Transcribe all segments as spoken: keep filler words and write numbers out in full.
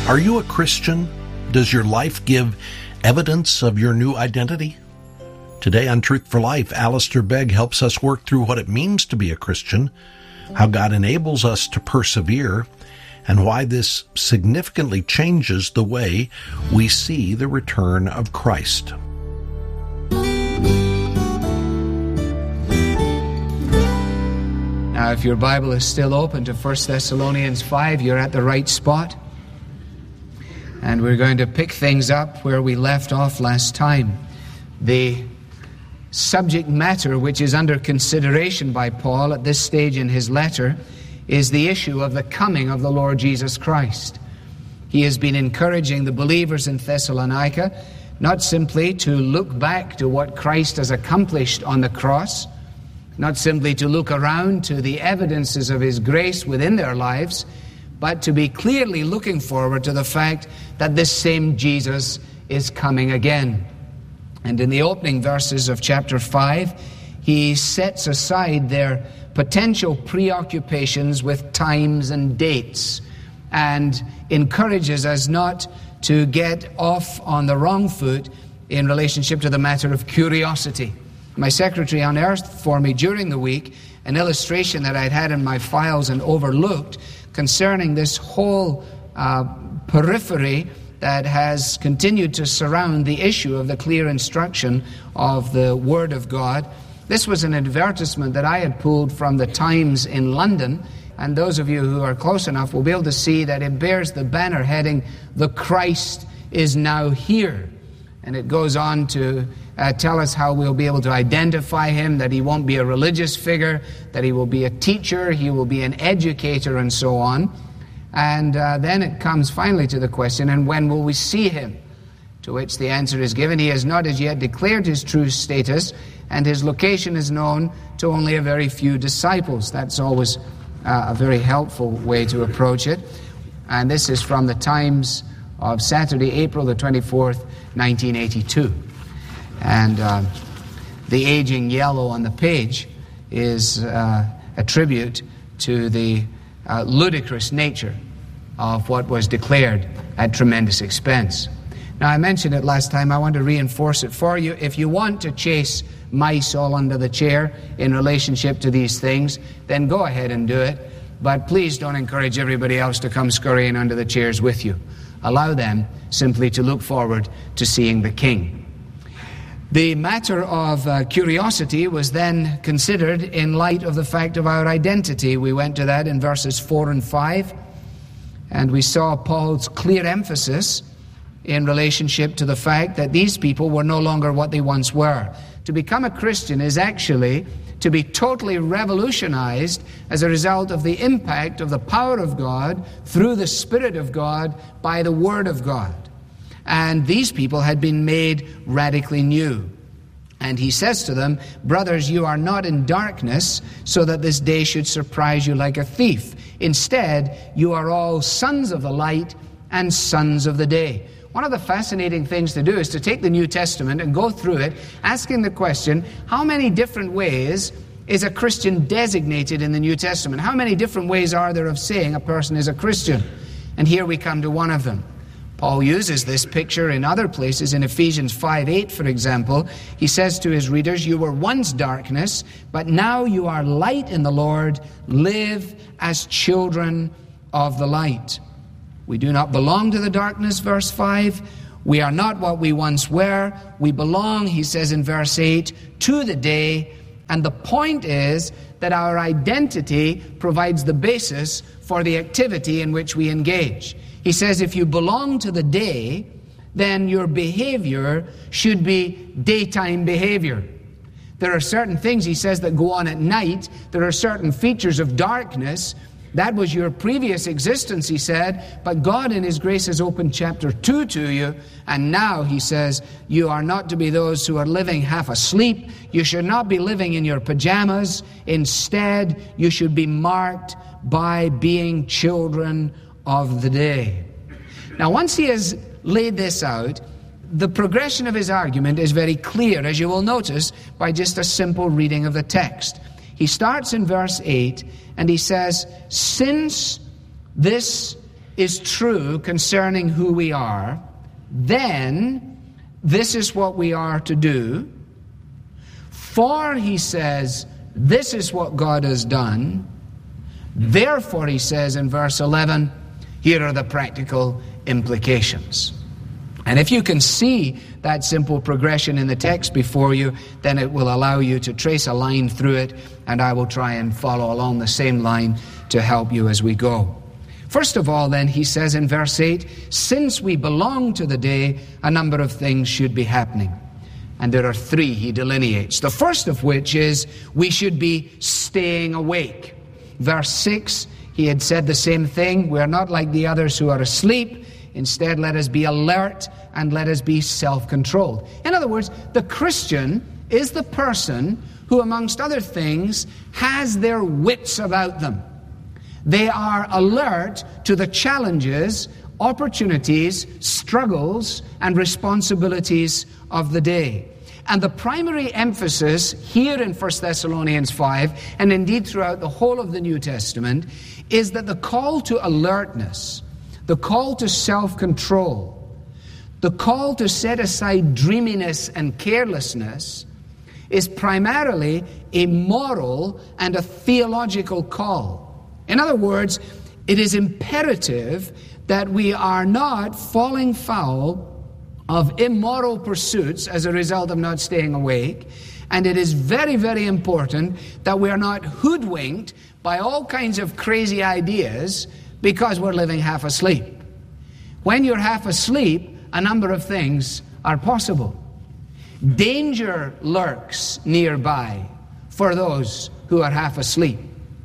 Are you a Christian? Does your life give evidence of your new identity? Today on Truth for Life, Alistair Begg helps us work through what it means to be a Christian, how God enables us to persevere, and why this significantly changes the way we see the return of Christ. Now, if your Bible is still open to First Thessalonians five, you're at the right spot. And we're going to pick things up where we left off last time. The subject matter which is under consideration by Paul at this stage in his letter is the issue of the coming of the Lord Jesus Christ. He has been encouraging the believers in Thessalonica not simply to look back to what Christ has accomplished on the cross, not simply to look around to the evidences of His grace within their lives, but to be clearly looking forward to the fact that this same Jesus is coming again. And in the opening verses of chapter five, he sets aside their potential preoccupations with times and dates and encourages us not to get off on the wrong foot in relationship to the matter of curiosity. My secretary unearthed for me during the week an illustration that I'd had in my files and overlooked concerning this whole uh, periphery that has continued to surround the issue of the clear instruction of the Word of God. This was an advertisement that I had pulled from the Times in London, and those of you who are close enough will be able to see that it bears the banner heading, "The Christ is now here." And it goes on to uh, tell us how we'll be able to identify Him, that He won't be a religious figure, that He will be a teacher, He will be an educator, and so on. And uh, then it comes finally to the question, and when will we see Him? To which the answer is given, He has not as yet declared His true status, and His location is known to only a very few disciples. That's always uh, a very helpful way to approach it. And this is from the Times of Saturday, April the twenty-fourth, nineteen eighty-two. And uh, the aging yellow on the page is uh, a tribute to the uh, ludicrous nature of what was declared at tremendous expense. Now, I mentioned it last time. I want to reinforce it for you. If you want to chase mice all under the chair in relationship to these things, then go ahead and do it. But please don't encourage everybody else to come scurrying under the chairs with you. Allow them simply to look forward to seeing the King. The matter of uh, curiosity was then considered in light of the fact of our identity. We went to that in verses four and five, and we saw Paul's clear emphasis in relationship to the fact that these people were no longer what they once were. To become a Christian is actually to be totally revolutionized as a result of the impact of the power of God through the Spirit of God by the Word of God. And these people had been made radically new. And he says to them, "Brothers, you are not in darkness, so that this day should surprise you like a thief. Instead, you are all sons of the light and sons of the day." One of the fascinating things to do is to take the New Testament and go through it, asking the question, how many different ways is a Christian designated in the New Testament? How many different ways are there of saying a person is a Christian? And here we come to one of them. Paul uses this picture in other places. In Ephesians five eight, for example, he says to his readers, "You were once darkness, but now you are light in the Lord. Live as children of the light." We do not belong to the darkness, verse five. We are not what we once were. We belong, he says in verse eight, to the day. And the point is that our identity provides the basis for the activity in which we engage. He says if you belong to the day, then your behavior should be daytime behavior. There are certain things, he says, that go on at night. There are certain features of darkness. That was your previous existence, he said, but God in His grace has opened chapter two to you, and now, he says, you are not to be those who are living half asleep. You should not be living in your pajamas. Instead, you should be marked by being children of the day. Now, once he has laid this out, the progression of his argument is very clear, as you will notice by just a simple reading of the text. He starts in verse eight, and he says, "Since this is true concerning who we are, then this is what we are to do. For, he says, this is what God has done. Therefore, he says in verse eleven, here are the practical implications. And if you can see that simple progression in the text before you, then it will allow you to trace a line through it, and I will try and follow along the same line to help you as we go. First of all, then, he says in verse eight, since we belong to the day, a number of things should be happening. And there are three he delineates. The first of which is we should be staying awake. Verse six, he had said the same thing. We are not like the others who are asleep. Instead, let us be alert and let us be self-controlled. In other words, the Christian is the person who, amongst other things, has their wits about them. They are alert to the challenges, opportunities, struggles, and responsibilities of the day. And the primary emphasis here in First Thessalonians five, and indeed throughout the whole of the New Testament, is that the call to alertness, the call to self-control, the call to set aside dreaminess and carelessness is primarily a moral and a theological call. In other words, it is imperative that we are not falling foul of immoral pursuits as a result of not staying awake. And it is very, very important that we are not hoodwinked by all kinds of crazy ideas because we're living half asleep. When you're half asleep, a number of things are possible. Danger lurks nearby for those who are half asleep.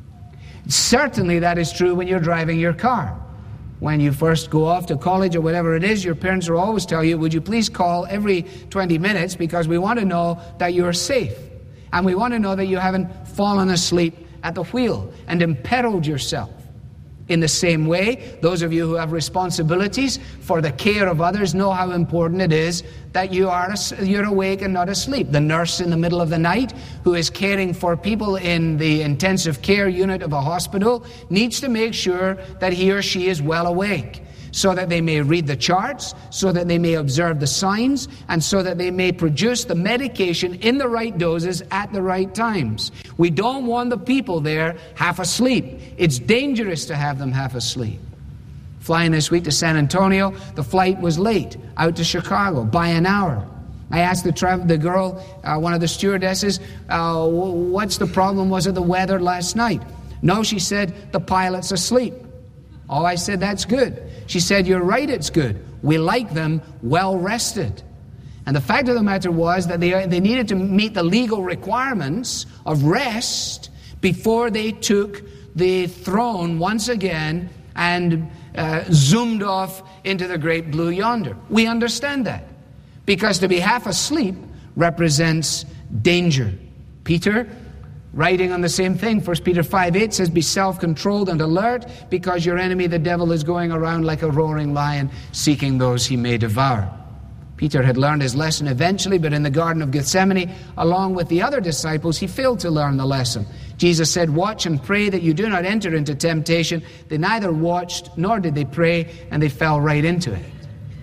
Certainly that is true when you're driving your car. When you first go off to college or whatever it is, your parents will always tell you, would you please call every twenty minutes because we want to know that you're safe. And we want to know that you haven't fallen asleep at the wheel and imperiled yourself. In the same way, those of you who have responsibilities for the care of others know how important it is that you are you're awake and not asleep. The nurse in the middle of the night who is caring for people in the intensive care unit of a hospital needs to make sure that he or she is well awake, so that they may read the charts, so that they may observe the signs, and so that they may produce the medication in the right doses at the right times. We don't want the people there half asleep. It's dangerous to have them half asleep. Flying this week to San Antonio, the flight was late out to Chicago by an hour. I asked the, tra- the girl, uh, one of the stewardesses, uh, what's the problem? Was it the weather last night? No, she said, the pilot's asleep. Oh, I said, that's good. She said, you're right, it's good. We like them well rested. And the fact of the matter was that they, they needed to meet the legal requirements of rest before they took the throne once again and uh, zoomed off into the great blue yonder. We understand that, because to be half asleep represents danger. Peter, writing on the same thing, First Peter five eight says, be self-controlled and alert, because your enemy the devil is going around like a roaring lion, seeking those he may devour. Peter had learned his lesson eventually, but in the Garden of Gethsemane, along with the other disciples, he failed to learn the lesson. Jesus said, watch and pray that you do not enter into temptation. They neither watched nor did they pray, and they fell right into it.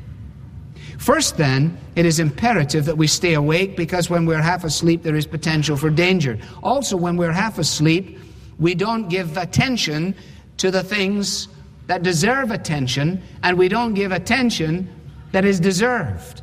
First, then, it is imperative that we stay awake, because when we're half asleep, there is potential for danger. Also, when we're half asleep, we don't give attention to the things that deserve attention, and we don't give attention that is deserved.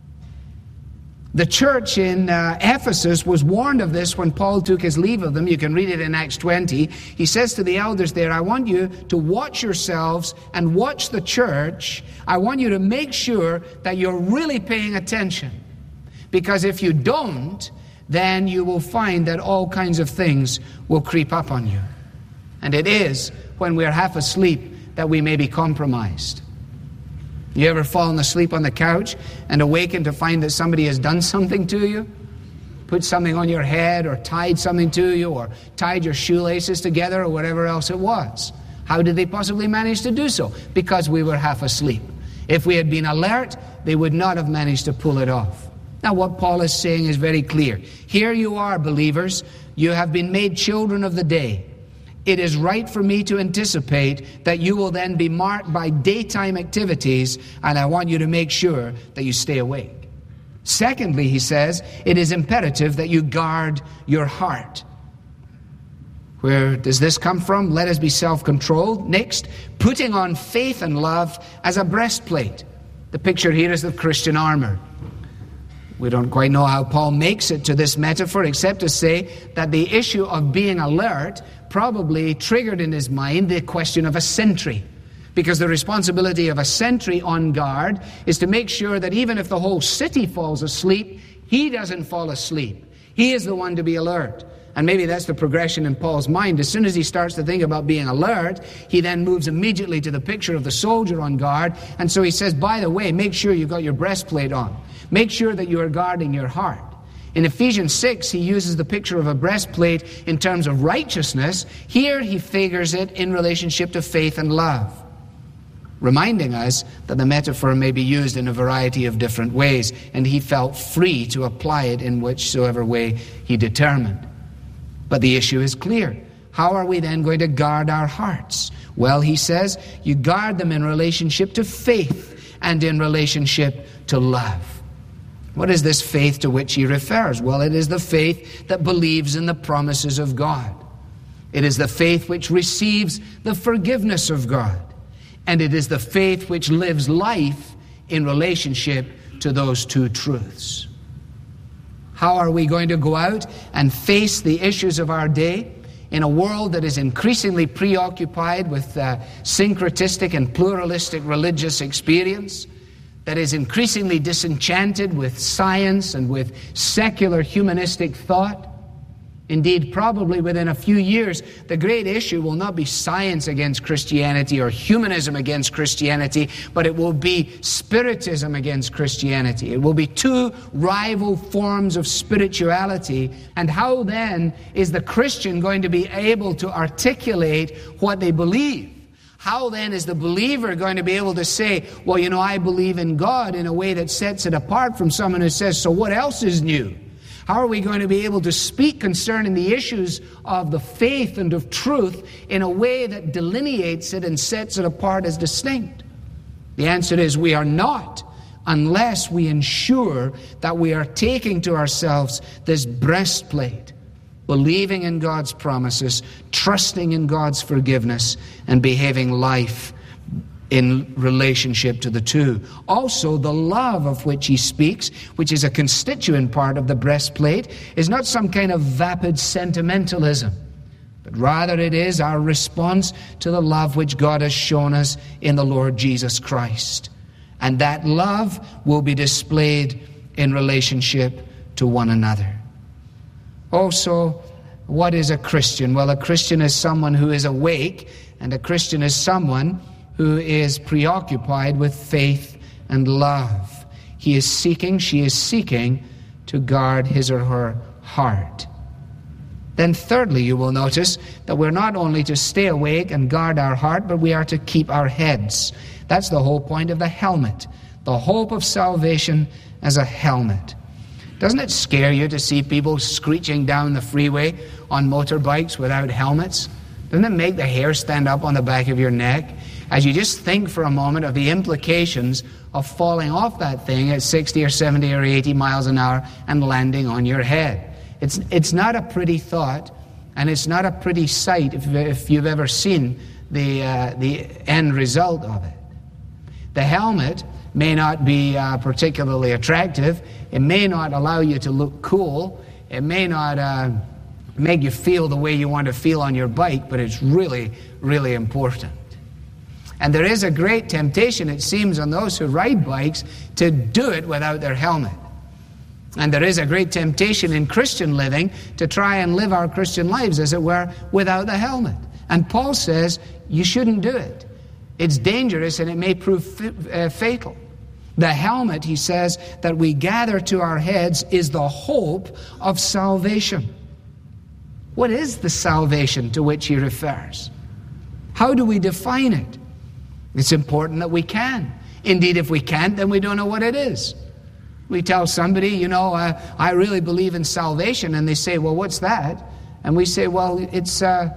The church in uh, Ephesus was warned of this when Paul took his leave of them. You can read it in Acts twenty. He says to the elders there, I want you to watch yourselves and watch the church. I want you to make sure that you're really paying attention. Because if you don't, then you will find that all kinds of things will creep up on you. And it is when we're half asleep that we may be compromised. You ever fallen asleep on the couch and awakened to find that somebody has done something to you? Put something on your head, or tied something to you, or tied your shoelaces together, or whatever else it was. How did they possibly manage to do so? Because we were half asleep. If we had been alert, they would not have managed to pull it off. Now, what Paul is saying is very clear. Here you are, believers. You have been made children of the day. it is right for me to anticipate that you will then be marked by daytime activities, and I want you to make sure that you stay awake. Secondly, he says, it is imperative that you guard your heart. Where does this come from? Let us be self-controlled. Next, putting on faith and love as a breastplate. The picture here is of Christian armor. We don't quite know how Paul makes it to this metaphor, except to say that the issue of being alert probably triggered in his mind the question of a sentry. Because the responsibility of a sentry on guard is to make sure that even if the whole city falls asleep, he doesn't fall asleep. He is the one to be alert. And maybe that's the progression in Paul's mind. As soon as he starts to think about being alert, he then moves immediately to the picture of the soldier on guard. And so he says, by the way, make sure you've got your breastplate on. Make sure that you are guarding your heart. In Ephesians six, he uses the picture of a breastplate in terms of righteousness. Here he figures it in relationship to faith and love, reminding us that the metaphor may be used in a variety of different ways, and he felt free to apply it in whichsoever way he determined. But the issue is clear. How are we then going to guard our hearts? Well, he says, you guard them in relationship to faith and in relationship to love. What is this faith to which he refers? Well, it is the faith that believes in the promises of God. It is the faith which receives the forgiveness of God. And it is the faith which lives life in relationship to those two truths. How are we going to go out and face the issues of our day in a world that is increasingly preoccupied with uh, syncretistic and pluralistic religious experience, that is increasingly disenchanted with science and with secular humanistic thought? Indeed, probably within a few years, the great issue will not be science against Christianity or humanism against Christianity, but it will be spiritism against Christianity. It will be two rival forms of spirituality. And how then is the Christian going to be able to articulate what they believe? How then is the believer going to be able to say, well, you know, I believe in God, in a way that sets it apart from someone who says, so what else is new? How are we going to be able to speak concerning the issues of the faith and of truth in a way that delineates it and sets it apart as distinct? The answer is we are not, unless we ensure that we are taking to ourselves this breastplate, believing in God's promises, trusting in God's forgiveness, and behaving life in relationship to the two. Also, the love of which he speaks, which is a constituent part of the breastplate, is not some kind of vapid sentimentalism, but rather it is our response to the love which God has shown us in the Lord Jesus Christ. And that love will be displayed in relationship to one another. Also, what is a Christian? Well, a Christian is someone who is awake, and a Christian is someone who is preoccupied with faith and love. He is seeking, she is seeking to guard his or her heart. Then thirdly, you will notice that we're not only to stay awake and guard our heart, but we are to keep our heads. That's the whole point of the helmet. The hope of salvation as a helmet. Doesn't it scare you to see people screeching down the freeway on motorbikes without helmets? Doesn't it make the hair stand up on the back of your neck as you just think for a moment of the implications of falling off that thing at sixty or seventy or eighty miles an hour and landing on your head? It's it's not a pretty thought, and it's not a pretty sight if, if you've ever seen the uh, the end result of it. The helmet may not be uh, particularly attractive. It may not allow you to look cool. It may not uh, make you feel the way you want to feel on your bike, but it's really, really important. And there is a great temptation, it seems, on those who ride bikes to do it without their helmet. And there is a great temptation in Christian living to try and live our Christian lives, as it were, without the helmet. And Paul says, you shouldn't do it. It's dangerous and it may prove f- uh, fatal. The helmet, he says, that we gather to our heads is the hope of salvation. What is the salvation to which he refers? How do we define it? It's important that we can. Indeed, if we can't, then we don't know what it is. We tell somebody, you know, uh, I really believe in salvation, and they say, well, what's that? And we say, well, it's uh,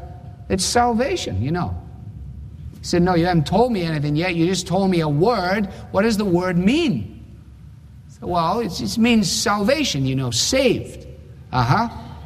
It's salvation, you know. He said, no, you haven't told me anything yet. You just told me a word. What does the word mean? I said, well, it's, it means salvation, you know, saved. Uh-huh.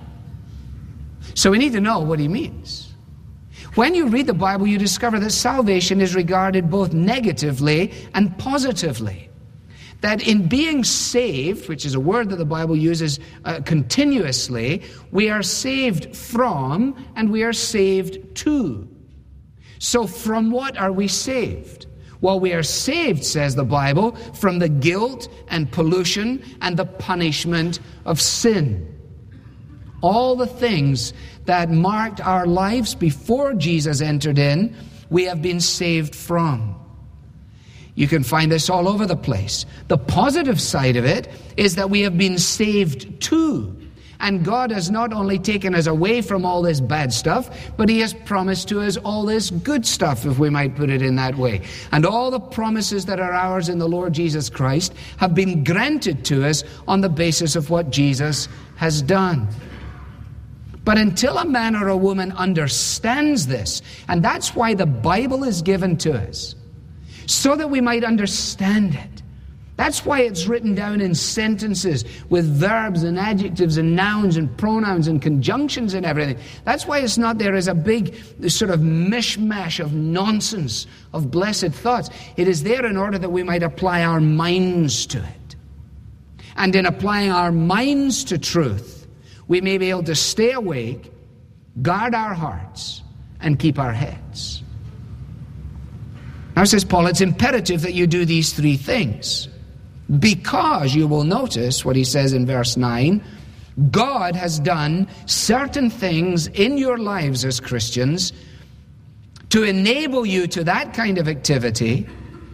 So we need to know what he means. When you read the Bible, you discover that salvation is regarded both negatively and positively. That in being saved, which is a word that the Bible uses uh, continuously, we are saved from and we are saved to. So from what are we saved? Well, we are saved, says the Bible, from the guilt and pollution and the punishment of sin. All the things that marked our lives before Jesus entered in, we have been saved from. You can find this all over the place. The positive side of it is that we have been saved to. And God has not only taken us away from all this bad stuff, but he has promised to us all this good stuff, if we might put it in that way. And all the promises that are ours in the Lord Jesus Christ have been granted to us on the basis of what Jesus has done. But until a man or a woman understands this, and that's why the Bible is given to us, so that we might understand it. That's why it's written down in sentences with verbs and adjectives and nouns and pronouns and conjunctions and everything. That's why it's not there as a big sort of mishmash of nonsense, of blessed thoughts. It is there in order that we might apply our minds to it. And in applying our minds to truth, we may be able to stay awake, guard our hearts, and keep our heads. Now, says Paul, it's imperative that you do these three things. Because, you will notice what he says in verse nine, God has done certain things in your lives as Christians to enable you to that kind of activity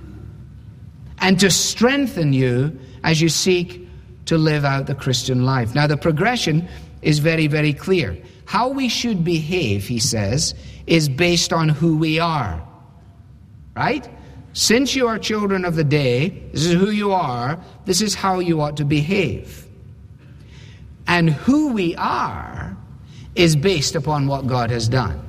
and to strengthen you as you seek to live out the Christian life. Now, the progression is very, very clear. How we should behave, he says, is based on who we are. Right? Since you are children of the day, this is who you are, this is how you ought to behave. And who we are is based upon what God has done.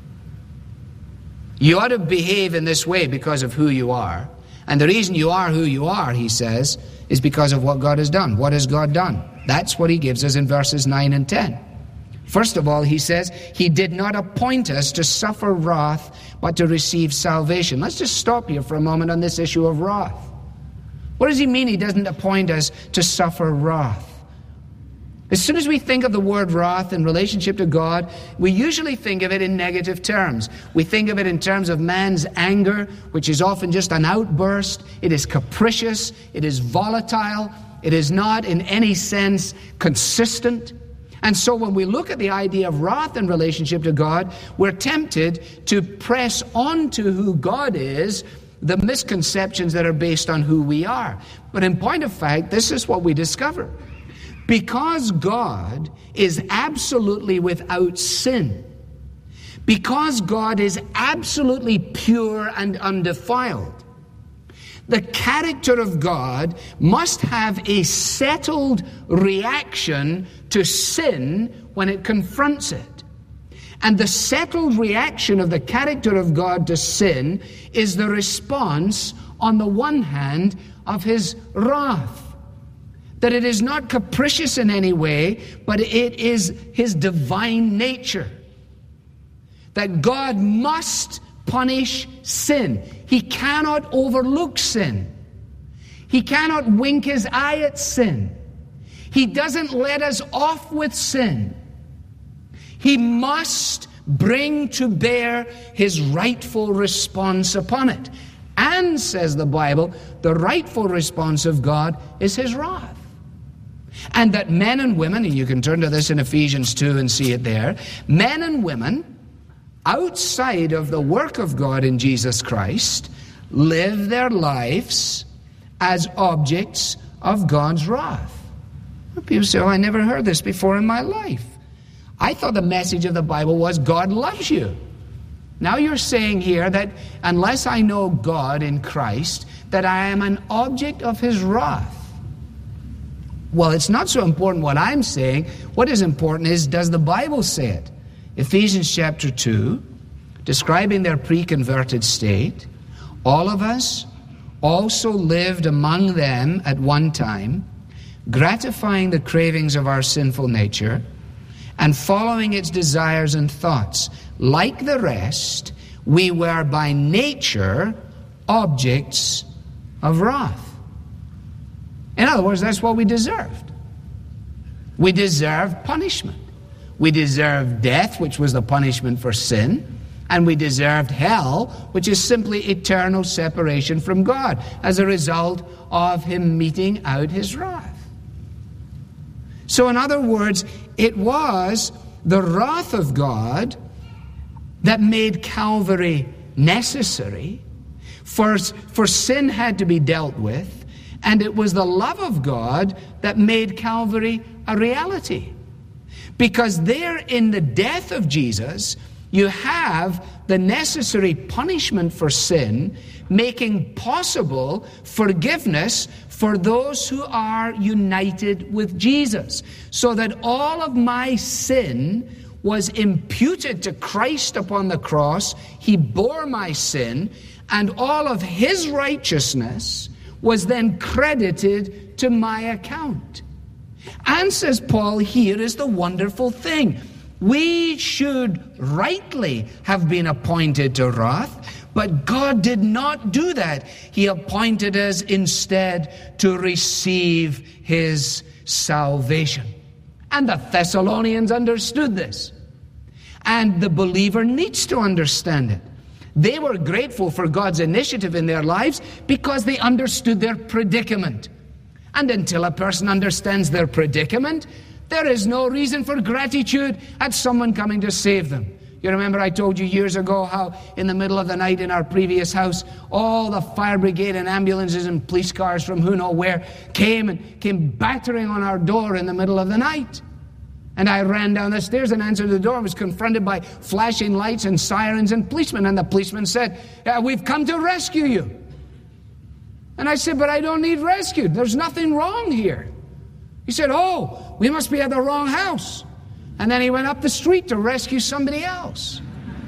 You ought to behave in this way because of who you are. And the reason you are who you are, he says, is because of what God has done. What has God done? That's what he gives us in verses nine and ten. First of all, he says, he did not appoint us to suffer wrath, but to receive salvation. Let's just stop here for a moment on this issue of wrath. What does he mean he doesn't appoint us to suffer wrath? As soon as we think of the word wrath in relationship to God, we usually think of it in negative terms. We think of it in terms of man's anger, which is often just an outburst. It is capricious. It is volatile. It is not in any sense consistent. And so when we look at the idea of wrath in relationship to God, we're tempted to press on to who God is the misconceptions that are based on who we are. But in point of fact, this is what we discover. Because God is absolutely without sin, because God is absolutely pure and undefiled, the character of God must have a settled reaction to sin when it confronts it. And the settled reaction of the character of God to sin is the response, on the one hand, of his wrath. That it is not capricious in any way, but it is his divine nature. That God must punish sin. He cannot overlook sin. He cannot wink his eye at sin. He doesn't let us off with sin. He must bring to bear his rightful response upon it. And, says the Bible, the rightful response of God is his wrath. And that men and women, and you can turn to this in Ephesians two and see it there, men and women outside of the work of God in Jesus Christ live their lives as objects of God's wrath. People say, oh, I never heard this before in my life. I thought the message of the Bible was God loves you. Now you're saying here that unless I know God in Christ, that I am an object of his wrath. Well, it's not so important what I'm saying. What is important is, does the Bible say it? Ephesians chapter two describing their pre-converted state. All of us also lived among them at one time, gratifying the cravings of our sinful nature and following its desires and thoughts. Like the rest, we were by nature objects of wrath. In other words, that's what we deserved. We deserved punishment. We deserved death, which was the punishment for sin. And we deserved hell, which is simply eternal separation from God as a result of him meting out his wrath. So in other words, it was the wrath of God that made Calvary necessary, for, for sin had to be dealt with, and it was the love of God that made Calvary a reality. Because there in the death of Jesus, you have the necessary punishment for sin, making possible forgiveness for those who are united with Jesus. So that all of my sin was imputed to Christ upon the cross. He bore my sin, and all of his righteousness was then credited to my account. And, says Paul, here is the wonderful thing. We should rightly have been appointed to wrath, but God did not do that. He appointed us instead to receive his salvation. And the Thessalonians understood this. And the believer needs to understand it. They were grateful for God's initiative in their lives because they understood their predicament. And until a person understands their predicament, there is no reason for gratitude at someone coming to save them. You remember I told you years ago how in the middle of the night in our previous house, all the fire brigade and ambulances and police cars from who know where came and came battering on our door in the middle of the night. And I ran down the stairs and answered the door and was confronted by flashing lights and sirens and policemen. And the policeman said, yeah, we've come to rescue you. And I said, but I don't need rescued. There's nothing wrong here. He said, oh, we must be at the wrong house. And then he went up the street to rescue somebody else.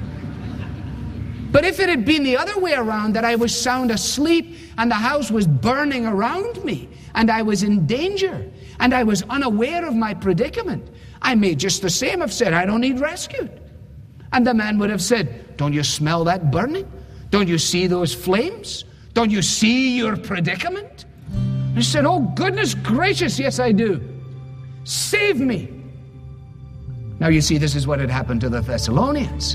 But if it had been the other way around, that I was sound asleep and the house was burning around me and I was in danger and I was unaware of my predicament, I may just the same have said, I don't need rescued. And the man would have said, don't you smell that burning? Don't you see those flames? Don't you see your predicament? And he said, oh, goodness gracious, yes, I do. Save me. Now, you see, this is what had happened to the Thessalonians.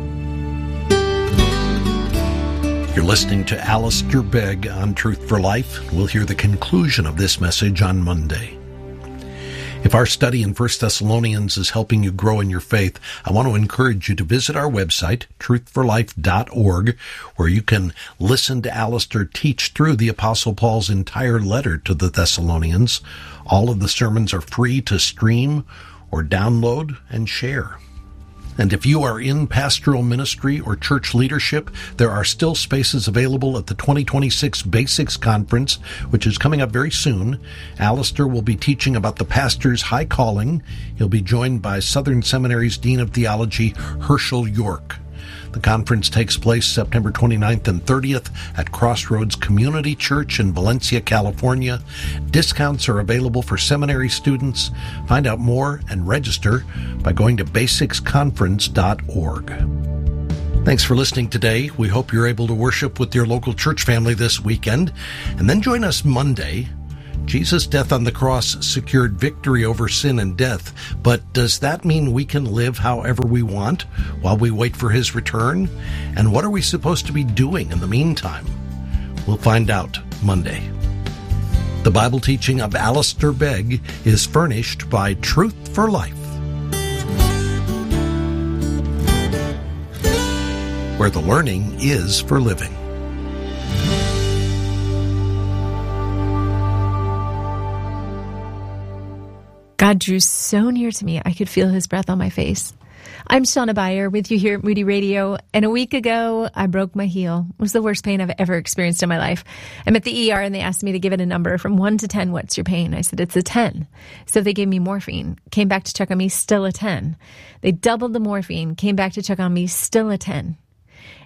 You're listening to Alistair Begg on Truth for Life. We'll hear the conclusion of this message on Monday. If our study in First Thessalonians is helping you grow in your faith, I want to encourage you to visit our website, truth for life dot org, where you can listen to Alistair teach through the Apostle Paul's entire letter to the Thessalonians. All of the sermons are free to stream or download and share. And if you are in pastoral ministry or church leadership, there are still spaces available at the twenty twenty-six Basics Conference, which is coming up very soon. Alistair will be teaching about the pastor's high calling. He'll be joined by Southern Seminary's Dean of Theology, Herschel York. The conference takes place September twenty-ninth and thirtieth at Crossroads Community Church in Valencia, California. Discounts are available for seminary students. Find out more and register by going to basics conference dot org. Thanks for listening today. We hope you're able to worship with your local church family this weekend. And then join us Monday. Jesus' death on the cross secured victory over sin and death, but does that mean we can live however we want while we wait for his return? And what are we supposed to be doing in the meantime? We'll find out Monday. The Bible teaching of Alistair Begg is furnished by Truth for Life, where the learning is for living. God drew so near to me, I could feel his breath on my face. I'm Shauna Beyer with you here at Moody Radio, and a week ago, I broke my heel. It was the worst pain I've ever experienced in my life. I'm at the E R, and they asked me to give it a number from one to ten. What's your pain? I said, it's a ten. So they gave me morphine, came back to check on me, still a ten. They doubled the morphine, came back to check on me, still a ten.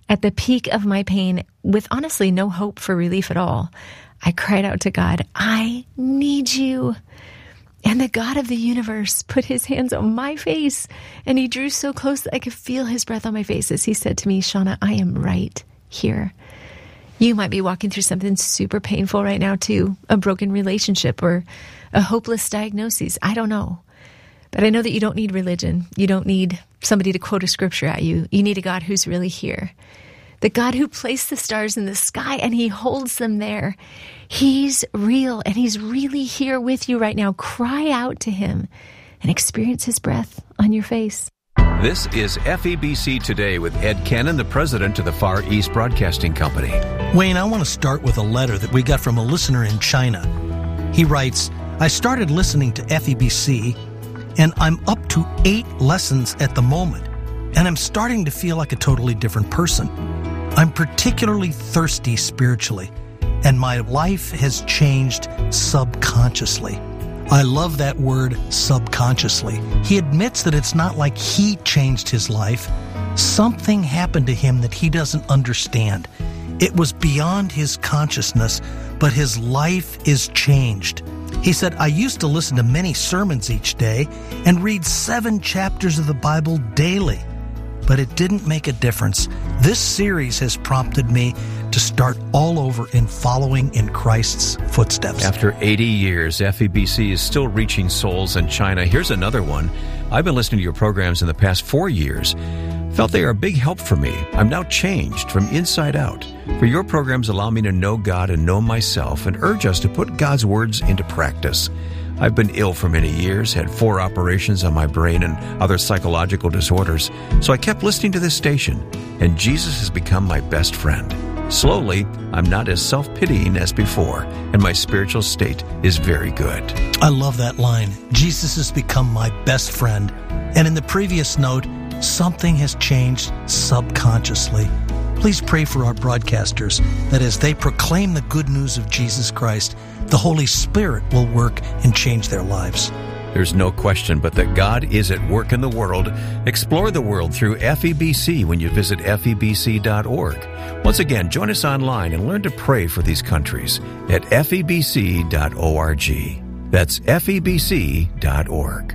At the peak of my pain, with honestly no hope for relief at all, I cried out to God, I need you. And the God of the universe put his hands on my face, and he drew so close that I could feel his breath on my face as he said to me, Shauna, I am right here. You might be walking through something super painful right now too, a broken relationship or a hopeless diagnosis. I don't know. But I know that you don't need religion. You don't need somebody to quote a scripture at you. You need a God who's really here. The God who placed the stars in the sky and he holds them there. He's real and he's really here with you right now. Cry out to him and experience his breath on your face. This is F E B C Today with Ed Cannon, the president of the Far East Broadcasting Company. Wayne, I want to start with a letter that we got from a listener in China. He writes, I started listening to F E B C, and I'm up to eight lessons at the moment, and I'm starting to feel like a totally different person. I'm particularly thirsty spiritually, and my life has changed subconsciously. I love that word, subconsciously. He admits that it's not like he changed his life. Something happened to him that he doesn't understand. It was beyond his consciousness, but his life is changed. He said, I used to listen to many sermons each day and read seven chapters of the Bible daily, but it didn't make a difference. This series has prompted me to start all over in following in Christ's footsteps. After eighty years, F E B C is still reaching souls in China. Here's another one. I've been listening to your programs in the past four years. Felt they are a big help for me. I'm now changed from inside out. For your programs allow me to know God and know myself and urge us to put God's words into practice. I've been ill for many years, had four operations on my brain and other psychological disorders, so I kept listening to this station, and Jesus has become my best friend. Slowly, I'm not as self-pitying as before, and my spiritual state is very good. I love that line. Jesus has become my best friend. And in the previous note, something has changed subconsciously. Please pray for our broadcasters that as they proclaim the good news of Jesus Christ, the Holy Spirit will work and change their lives. There's no question but that God is at work in the world. Explore the world through F E B C when you visit F E B C dot org. Once again, join us online and learn to pray for these countries at F E B C dot org. That's F E B C dot org.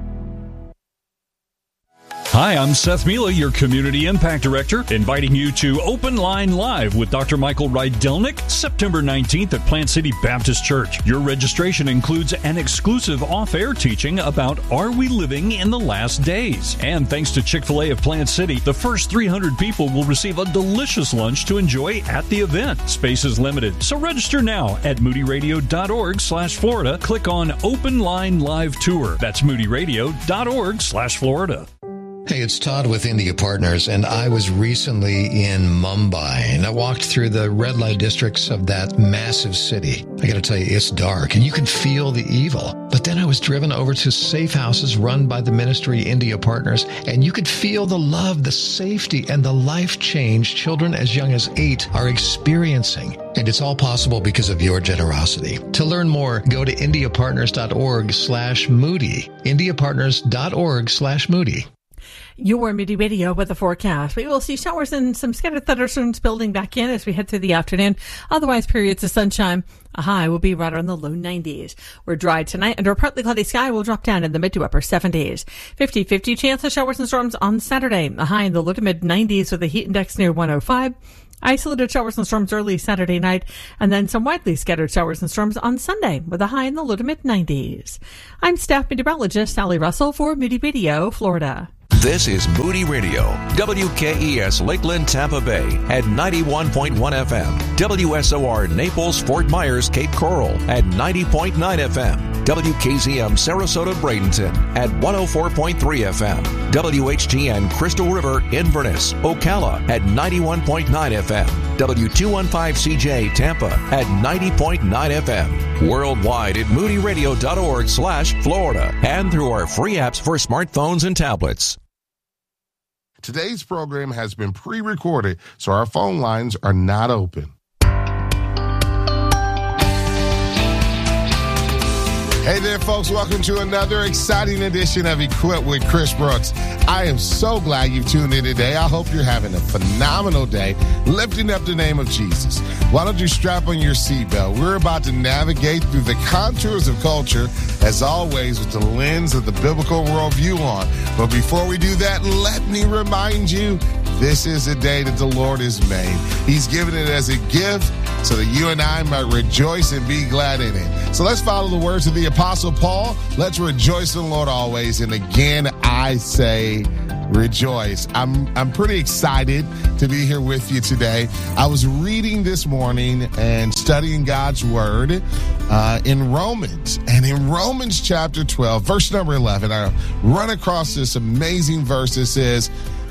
Hi, I'm Seth Mila, your Community Impact Director, inviting you to Open Line Live with Doctor Michael Rydelnik, September nineteenth at Plant City Baptist Church. Your registration includes an exclusive off-air teaching about Are We Living in the Last Days? And thanks to Chick-fil-A of Plant City, the first three hundred people will receive a delicious lunch to enjoy at the event. Space is limited, so register now at moody radio dot org slash Florida. Click on Open Line Live Tour. That's moody radio dot org slash Florida. Hey, it's Todd with India Partners, and I was recently in Mumbai, and I walked through the red light districts of that massive city. I got to tell you, it's dark, and you can feel the evil. But then I was driven over to safe houses run by the ministry India Partners, and you could feel the love, the safety, and the life change children as young as eight are experiencing. And it's all possible because of your generosity. To learn more, go to india partners dot org slash moody. india partners dot org slash moody. Your Moody Radio with the forecast. We will see showers and some scattered thunderstorms building back in as we head through the afternoon. Otherwise, periods of sunshine. A high will be right around the low nineties. We're dry tonight under a partly cloudy sky. Will drop down in the mid to upper seventies. fifty-fifty chance of showers and storms on Saturday. A high in the low to mid nineties with a heat index near one oh five. Isolated showers and storms early Saturday night, and then some widely scattered showers and storms on Sunday with a high in the low to mid nineties. I'm staff meteorologist Sally Russell for Moody Radio, Florida. This is Moody Radio, W K E S Lakeland, Tampa Bay at ninety-one point one F M, W S O R Naples, Fort Myers, Cape Coral at ninety point nine F M, W K Z M Sarasota, Bradenton at one oh four point three F M, W H T N Crystal River, Inverness, Ocala at ninety-one point nine F M, W two fifteen C J Tampa at ninety point nine F M, worldwide at moody radio dot org slash Florida, and through our free apps for smartphones and tablets. Today's program has been pre-recorded, so our phone lines are not open. Hey there, folks. Welcome to another exciting edition of Equipped with Chris Brooks. I am so glad you've tuned in today. I hope you're having a phenomenal day, lifting up the name of Jesus. Why don't you strap on your seatbelt? We're about to navigate through the contours of culture, as always, with the lens of the biblical worldview on. But before we do that, let me remind you, this is a day that the Lord has made. He's given it as a gift so that you and I might rejoice and be glad in it. So let's follow the words of the Apostle Paul. Let's rejoice in the Lord always. And again, I say rejoice. I'm I'm pretty excited to be here with you today. I was reading this morning and studying God's Word uh, in Romans. And in Romans chapter twelve, verse number eleven, I run across this amazing verse that says,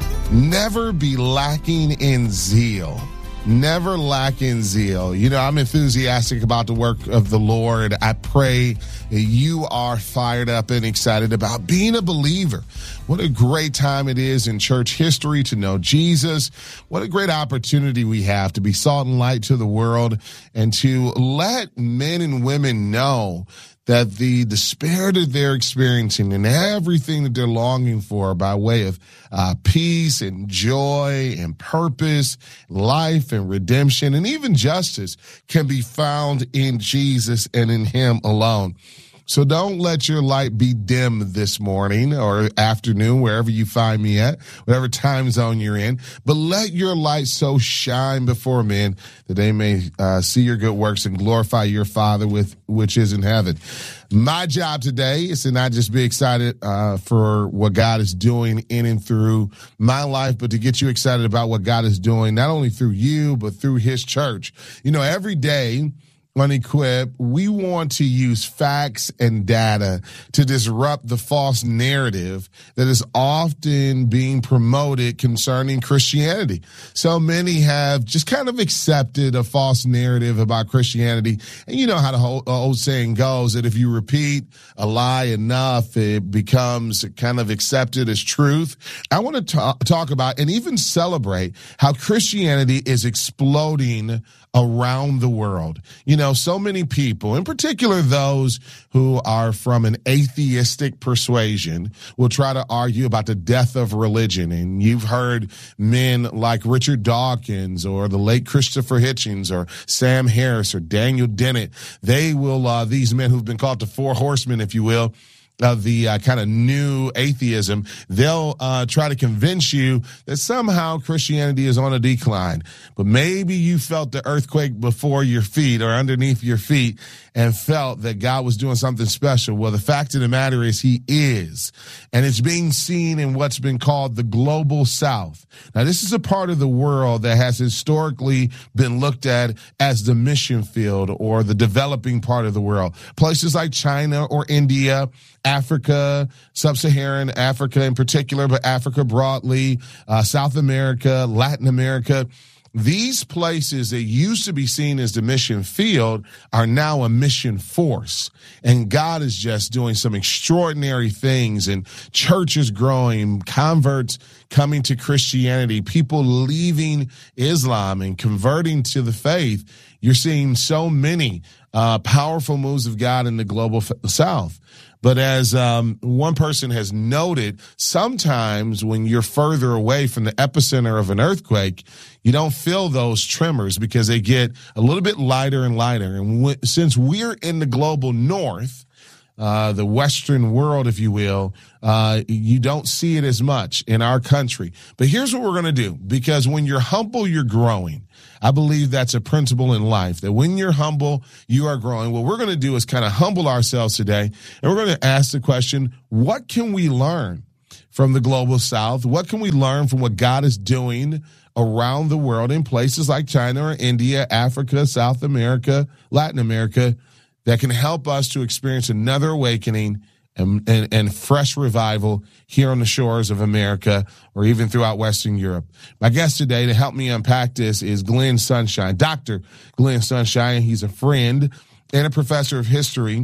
never be lacking in zeal. Never lack in zeal. You know, I'm enthusiastic about the work of the Lord. I pray that you are fired up and excited about being a believer. What a great time it is in church history to know Jesus. What a great opportunity we have to be salt and light to the world and to let men and women know that the despair that they're experiencing and everything that they're longing for by way of uh, peace and joy and purpose, life and redemption, and even justice can be found in Jesus and in Him alone. So don't let your light be dim this morning or afternoon, wherever you find me at, whatever time zone you're in. But let your light so shine before men that they may uh, see your good works and glorify your Father with which is in heaven. My job today is to not just be excited uh, for what God is doing in and through my life, but to get you excited about what God is doing, not only through you, but through His church. You know, every day, on Equip, we want to use facts and data to disrupt the false narrative that is often being promoted concerning Christianity. So many have just kind of accepted a false narrative about Christianity. And you know how the whole old saying goes that if you repeat a lie enough, it becomes kind of accepted as truth. I want to ta- talk about and even celebrate how Christianity is exploding around the world. You know, so many people, in particular those who are from an atheistic persuasion, will try to argue about the death of religion. And you've heard men like Richard Dawkins or the late Christopher Hitchens or Sam Harris or Daniel Dennett. They will, uh, these men who've been called the four horsemen, if you will, of the uh, kind of new atheism, they'll uh, try to convince you that somehow Christianity is on a decline. But maybe you felt the earthquake before your feet or underneath your feet and felt that God was doing something special. Well, the fact of the matter is He is. And it's being seen in what's been called the global South. Now, this is a part of the world that has historically been looked at as the mission field or the developing part of the world. Places like China or India, Africa, sub-Saharan Africa in particular, but Africa broadly, uh, South America, Latin America. These places that used to be seen as the mission field are now a mission force. And God is just doing some extraordinary things, and churches growing, converts coming to Christianity, people leaving Islam and converting to the faith. You're seeing so many uh, powerful moves of God in the global f- South. But as um, one person has noted, sometimes when you're further away from the epicenter of an earthquake, you don't feel those tremors because they get a little bit lighter and lighter. And w- since we're in the global north, uh, the Western world, if you will, uh, you don't see it as much in our country. But here's what we're going to do, because when you're humble, you're growing. I believe that's a principle in life, that when you're humble, you are growing. What we're going to do is kind of humble ourselves today, and we're going to ask the question, what can we learn from the global South? What can we learn from what God is doing around the world in places like China or India, Africa, South America, Latin America, that can help us to experience another awakening and, and, and fresh revival here on the shores of America or even throughout Western Europe? My guest today to help me unpack this is Glenn Sunshine, Doctor Glenn Sunshine. He's a friend and a professor of history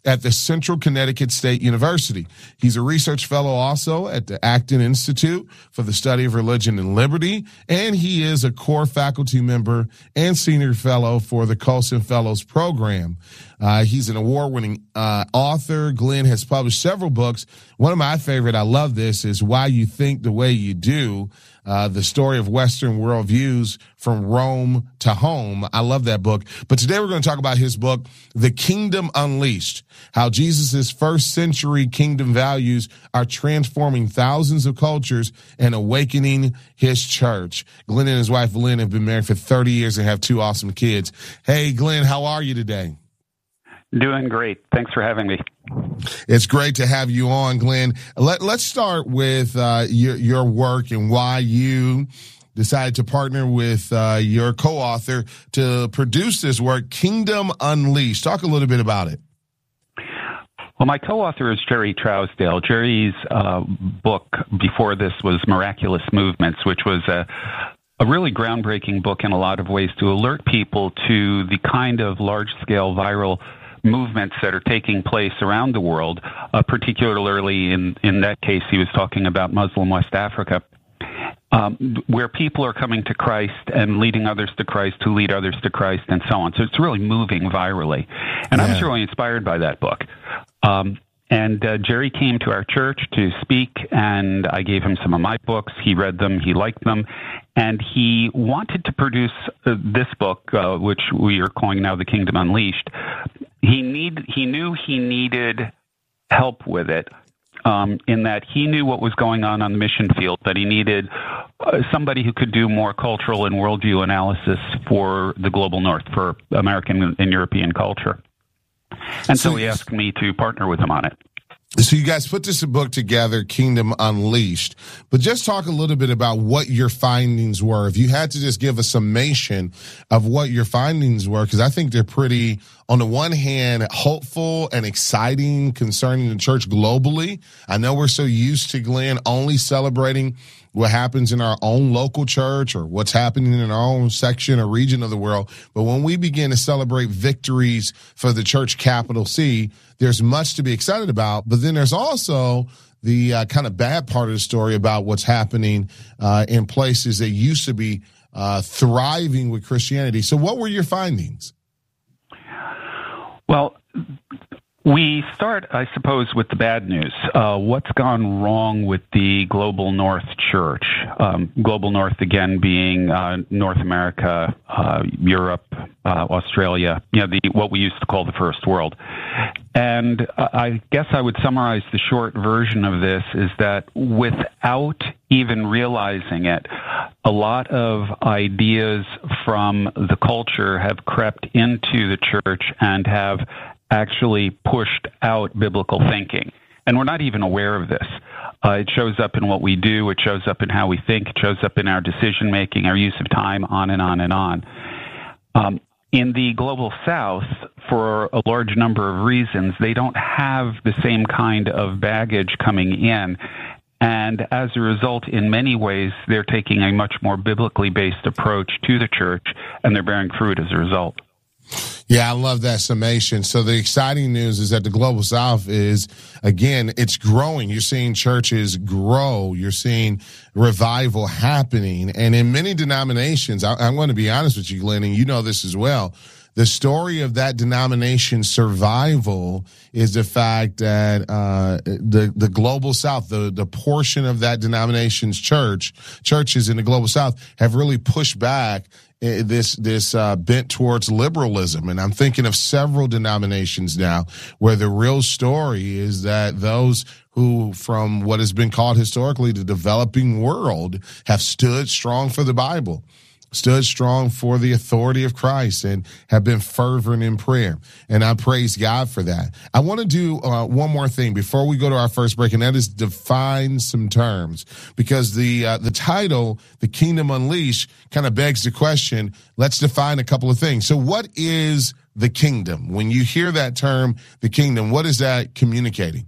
at the Central Connecticut State University. He's a research fellow also at the Acton Institute for the Study of Religion and Liberty, and he is a core faculty member and senior fellow for the Colson Fellows Program. Uh, he's an award-winning uh, author. Glenn has published several books. One of my favorite, I love this, is Why You Think the Way You Do, uh, the story of Western worldviews from Rome to home. I love that book. But today we're going to talk about his book, The Kingdom Unleashed, how Jesus' first century kingdom values are transforming thousands of cultures and awakening his church. Glenn and his wife, Lynn, have been married for thirty years and have two awesome kids. Hey, Glenn, how are you today? Doing great. Thanks for having me. It's great to have you on, Glenn. Let, let's start with uh, your, your work and why you decided to partner with uh, your co-author to produce this work, Kingdom Unleashed. Talk a little bit about it. Well, my co-author is Jerry Trousdale. Jerry's uh, book before this was Miraculous Movements, which was a a really groundbreaking book in a lot of ways to alert people to the kind of large-scale viral movements that are taking place around the world, uh, particularly in, in that case, he was talking about Muslim West Africa, um, where people are coming to Christ and leading others to Christ who lead others to Christ and so on. So it's really moving virally. And yeah. I was really inspired by that book. Um, and uh, Jerry came to our church to speak, and I gave him some of my books. He read them. He liked them. And he wanted to produce uh, this book, uh, which we are calling now The Kingdom Unleashed. He need he knew he needed help with it, um, in that he knew what was going on on the mission field, but he needed uh, somebody who could do more cultural and worldview analysis for the global north, for American and European culture. And so, so he asked me to partner with him on it. So you guys put this book together, Kingdom Unleashed, but just talk a little bit about what your findings were. If you had to just give a summation of what your findings were, because I think they're pretty, on the one hand, hopeful and exciting concerning the church globally. I know we're so used to, Glenn, only celebrating what happens in our own local church or what's happening in our own section or region of the world. But when we begin to celebrate victories for the church, capital C, there's much to be excited about. But then there's also the uh, kind of bad part of the story about what's happening uh, in places that used to be uh, thriving with Christianity. So what were your findings? Well, we start, I suppose, with the bad news. Uh, what's gone wrong with the Global North Church? Um, Global North, again, being uh, North America, uh, Europe, uh, Australia, you know, the, what we used to call the First World. And uh, I guess I would summarize the short version of this is that without even realizing it, a lot of ideas from the culture have crept into the church and have actually pushed out biblical thinking. And we're not even aware of this. Uh, it shows up in what we do. It shows up in how we think. It shows up in our decision-making, our use of time, on and on and on. Um, in the Global South, for a large number of reasons, they don't have the same kind of baggage coming in. And as a result, in many ways, they're taking a much more biblically based approach to the church, and they're bearing fruit as a result. Yeah, I love that summation. So the exciting news is that the Global South is, again, it's growing. You're seeing churches grow. You're seeing revival happening. And in many denominations, I, I'm going to be honest with you, Glenn, and you know this as well, the story of that denomination's survival is the fact that uh, the the Global South, the the portion of that denomination's church, churches in the Global South have really pushed back this this uh, bent towards liberalism. And I'm thinking of several denominations now where the real story is that those who, from what has been called historically the developing world, have stood strong for the Bible, stood strong for the authority of Christ, and have been fervent in prayer. And I praise God for that. I want to do uh, one more thing before we go to our first break, and that is define some terms, because the uh, the title, The Kingdom Unleashed, kind of begs the question, let's define a couple of things. So what is the kingdom? When you hear that term, the kingdom, what is that communicating?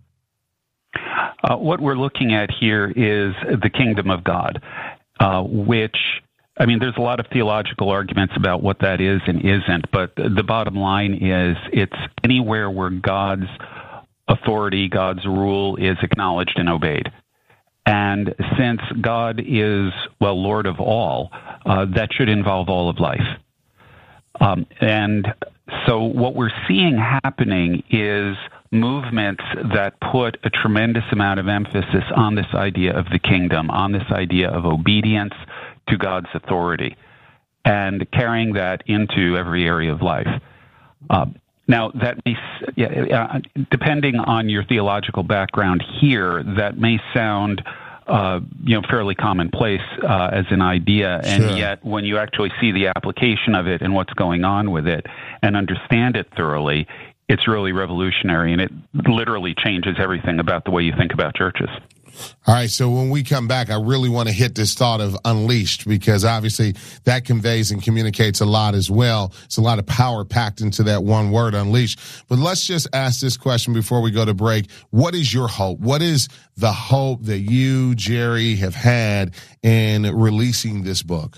Uh, what we're looking at here is the kingdom of God, uh, which I mean, there's a lot of theological arguments about what that is and isn't, but the bottom line is it's anywhere where God's authority, God's rule is acknowledged and obeyed. And since God is, well, Lord of all, uh, that should involve all of life. Um, and so what we're seeing happening is movements that put a tremendous amount of emphasis on this idea of the kingdom, on this idea of obedience to God's authority, and carrying that into every area of life. Uh, now, that may, uh, depending on your theological background here, that may sound uh, you know, fairly commonplace uh, as an idea, and Sure. yet when you actually see the application of it and what's going on with it and understand it thoroughly, it's really revolutionary, and it literally changes everything about the way you think about churches. All right, so when we come back, I really want to hit this thought of unleashed, because obviously that conveys and communicates a lot as well. It's a lot of power packed into that one word, unleashed. But let's just ask this question before we go to break. What is your hope? What is the hope that you, Jerry, have had in releasing this book?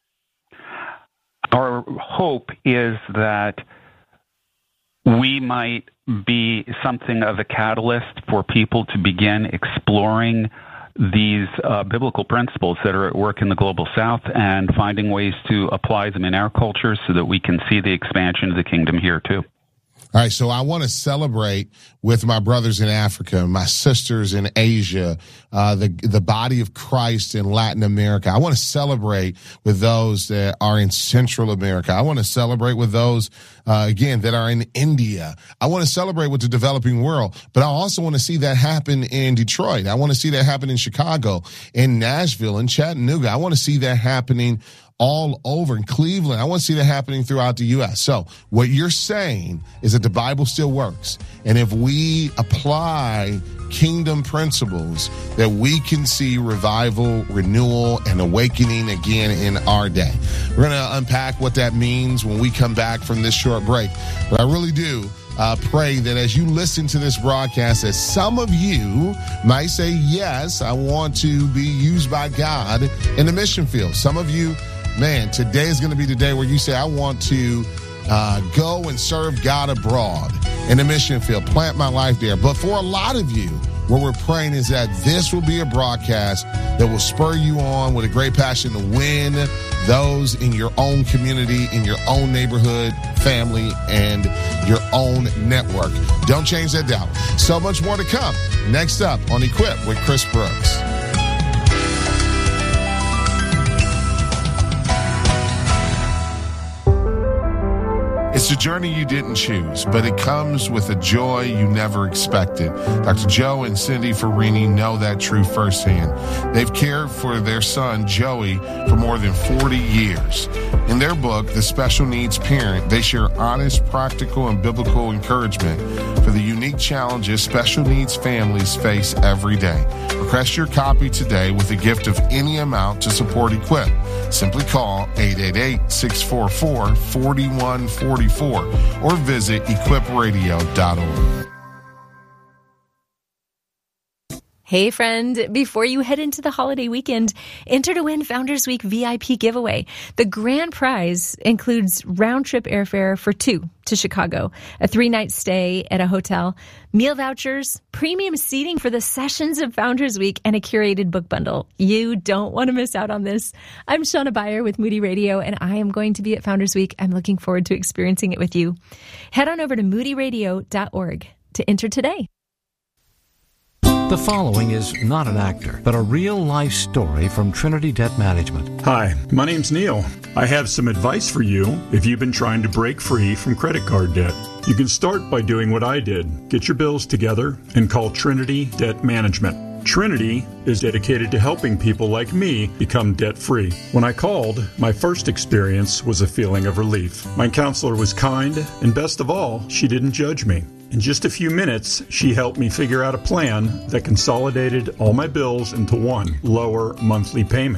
Our hope is that we might be something of a catalyst for people to begin exploring these uh, biblical principles that are at work in the global south and finding ways to apply them in our culture so that we can see the expansion of the kingdom here too. All right, so I want to celebrate with my brothers in Africa, my sisters in Asia, uh, the the body of Christ in Latin America. I want to celebrate with those that are in Central America. I want to celebrate with those, uh, again, that are in India. I want to celebrate with the developing world, but I also want to see that happen in Detroit. I want to see that happen in Chicago, in Nashville, in Chattanooga. I want to see that happening all over in Cleveland. I want to see that happening throughout the U S. So what you're saying is that the Bible still works. And if we apply kingdom principles, that we can see revival, renewal, and awakening again in our day. We're going to unpack what that means when we come back from this short break. But I really do Uh, pray that as you listen to this broadcast, that some of you might say, yes, I want to be used by God in the mission field. Some of you, man, today is going to be the day where you say, I want to uh, go and serve God abroad in the mission field, plant my life there. But for a lot of you, what we're praying is that this will be a broadcast that will spur you on with a great passion to win those in your own community, in your own neighborhood, family, and your own network. Don't change that dial. So much more to come. Next up on Equip with Chris Brooks. It's a journey you didn't choose, but it comes with a joy you never expected. Doctor Joe and Cindy Farini know that truth firsthand. They've cared for their son, Joey, for more than forty years. In their book, The Special Needs Parent, they share honest, practical, and biblical encouragement for the unique challenges special needs families face every day. Request your copy today with a gift of any amount to support Equip. Simply call eight eight eight, six four four, four one four four or visit equip radio dot org. Hey friend, before you head into the holiday weekend, enter to win Founders Week V I P giveaway. The grand prize includes round-trip airfare for two to Chicago, a three-night stay at a hotel, meal vouchers, premium seating for the sessions of Founders Week, and a curated book bundle. You don't want to miss out on this. I'm Shauna Beyer with Moody Radio, and I am going to be at Founders Week. I'm looking forward to experiencing it with you. Head on over to moody radio dot org to enter today. The following is not an actor, but a real-life story from Trinity Debt Management. Hi, my name's Neil. I have some advice for you if you've been trying to break free from credit card debt. You can start by doing what I did. Get your bills together and call Trinity Debt Management. Trinity is dedicated to helping people like me become debt-free. When I called, my first experience was a feeling of relief. My counselor was kind, and best of all, she didn't judge me. In just a few minutes, she helped me figure out a plan that consolidated all my bills into one lower monthly payment.